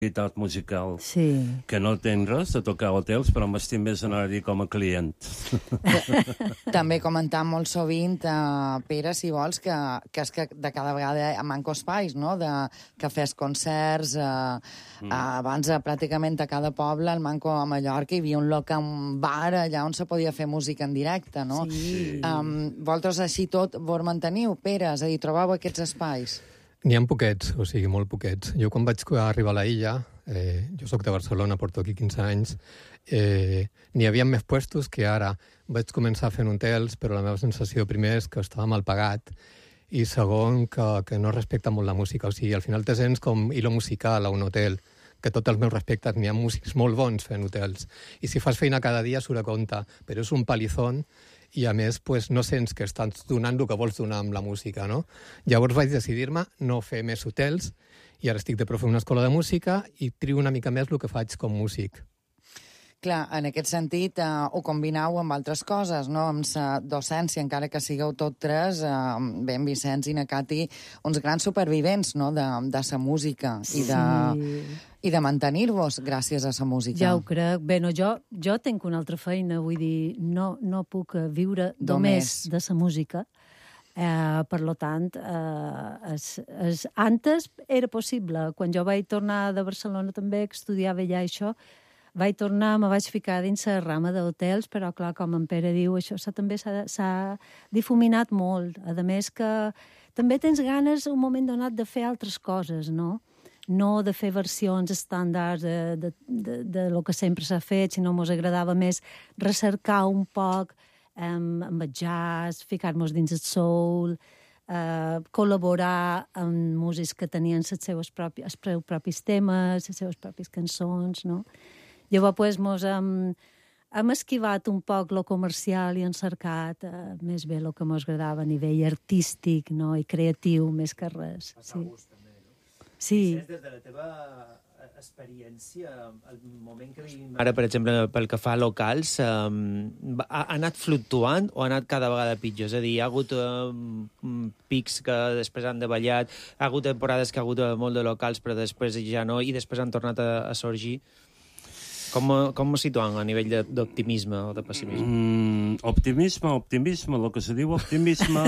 activitat musical Sí. que no tenc res de tocar a hotels, però m'estim més anar-hi com a client. També comentam molt sovint, Pere, si vols, que és que de cada vegada manco espais, no?, que fes concerts. Abans, pràcticament a cada poble, al Manco a Mallorca, hi havia un bar allà on se podia fer música en directe, no? Sí. Vosaltres així tot vos manteniu, Pere? És a dir, trobeu aquests espais? N'hi ha poquets, o sigui, molt poquets. Jo quan vaig arribar a la illa, jo sóc de Barcelona, porto aquí 15 anys, n'hi havia més puestos que ara. Vaig començar fent hotels, però la meva sensació primer és que estava mal pagat i segon que no respecta molt la música. O sigui, al final te sents com hilo musical a un hotel, que tots els meus respectes, n'hi ha músics molt bons fent hotels. I si fas feina cada dia surt a compte, però és un palizón i a més pues, no sents que estàs donant el que vols donar amb la música, no? Llavors vaig decidir-me no fer més hotels i ara estic de profe en una escola de música i trio una mica més el que faig com músic. Clar, en aquest sentit, ho combinau amb altres coses, no?, amb la docència, encara que sigueu tot tres, bé, en Vicenç i na Cati, uns grans supervivents, no?, de la música i de mantenir-vos gràcies a la música. Ja ho crec. Bé, no, jo tinc una altra feina, vull dir, no puc viure només de la música. Per lo tant, antes era possible. Quan jo vaig tornar de Barcelona també, que estudiava allà això, vaig tornar, me vaig ficar dins la rama d'hotels, però clar, com en Pere diu, això també s'ha difuminat molt. A més que també tens ganes un moment donat de fer altres coses, no? No de fer versions estàndards de lo que sempre s'ha fet, sinó mos agradava més recercar un poc amb el jazz, ficar-nos dins el soul, col·laborar amb músics que tenien els seus propis temes, les seves pròpies cançons, no? Llavors, pues, mos hem esquivat un poc lo comercial i hem cercat més bé el que mos agradava a nivell artístic, no?, i creatiu, més que res. Sí. Sí. Des de la teva experiència, el moment que vivim ara, per exemple, pel que fa a locals, ha anat fluctuant o ha anat cada vegada pitjor? És a dir, hi ha hagut pics que després han davallat, ha hagut temporades que ha hagut molt de locals, però després ja no, i després han tornat a sorgir. Com ho situen a nivell d'optimisme o de pessimisme? Optimisme, el que se diu optimisme...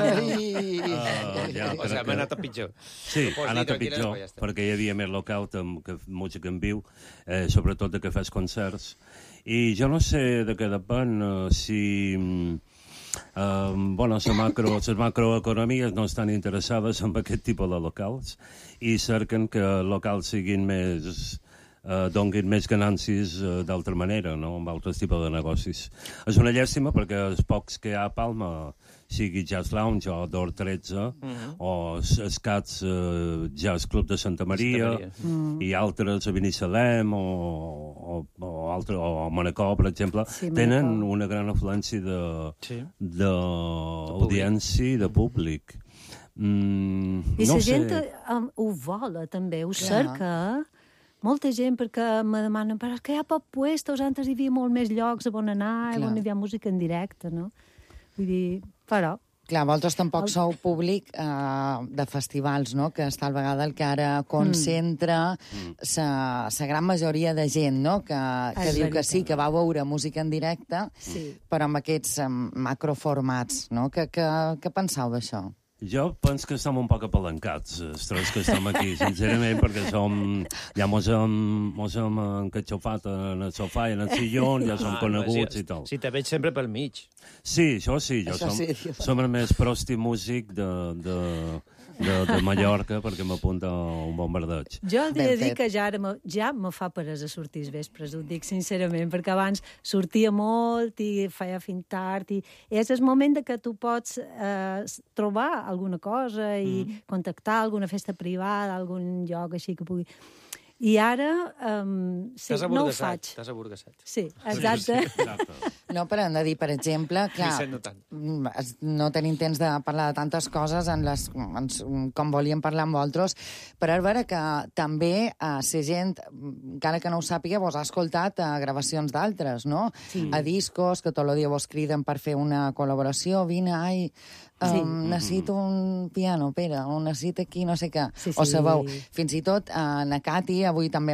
O sigui, ha anat a pitjor. Sí, ha anat a pitjor, perquè hi havia més local que música en viu, sobretot de que fes concerts. I jo no sé de què depèn si... les macroeconomies no estan interessades en aquest tipus de locals i cerquen que locals siguin més... donguin més ganàncies d'altra manera, no?, amb altres tipus de negocis. És una llàstima perquè els pocs que hi ha a Palma, sigui Jazz Lounge o d'Or 13, o Escats Jazz Club de Santa Maria, i altres a Binissalem o Manacor, per exemple, tenen una gran afluència d'audiència i de públic. I la gent ho vola, també, ho cerca. Molta gent, perquè me demanen, però és que hi ha poc puestos, antes hi havia molt més llocs on anar, on hi havia música en directe, no? Vull dir, però... Clar, vosaltres tampoc sou públic de festivals, no?, que és tal vegada el que ara concentra la gran majoria de gent, no?, que diu que sí, que va veure música en directe, però amb aquests macroformats, no? Què penseu d'això? Jo penso que estem un poc apalancats, els tres que estem aquí, sincerament, perquè ja mos hem encatxofat en el sofà i en el sillon, ja som coneguts i tal. Sí, te veig sempre pel mig. Sí, això sí, som el més prosti músic de Mallorca, perquè m'apunta un bombardeig. Jo he de dir que ja me fa peresa sortir els vespres, ho dic sincerament, perquè abans sortia molt i feia fin tard, i és el moment que tu pots trobar alguna cosa i contactar alguna festa privada, algun lloc així que pugui... I ara no ho faig. T'has aburguesat. Sí, exacte. No, però hem de dir, per exemple, clar, no tenim temps de parlar de tantes coses com volíem parlar amb vosaltres, però és vera que també la gent, encara que no ho sàpiga, vos ha escoltat gravacions d'altres, no? A discos, que tot el dia vos criden per fer una col·laboració, vine, Sí. necessito un piano, Pere, o necessito aquí no sé què. Sí, O sí. sabeu, fins i tot na Cati avui també